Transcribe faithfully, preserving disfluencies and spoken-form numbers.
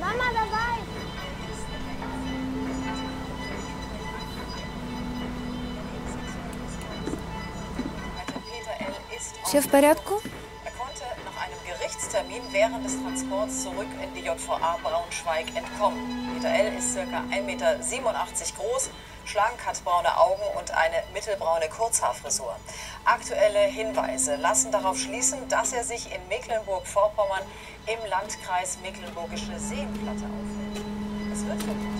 Mama dabei. Все в порядку? Er konnte nach einem Gerichtstermin während des Transports zurück in die J V A Braunschweig entkommen. Peter L. ist ca. ein Meter siebenundachtzig groß, schlank, hat braune Augen und eine mittelbraune Kurzhaarfrisur. Aktuelle Hinweise lassen darauf schließen, dass er sich in Mecklenburg-Vorpommern im Landkreis Mecklenburgische Seenplatte aufhält. Es wird vermutet,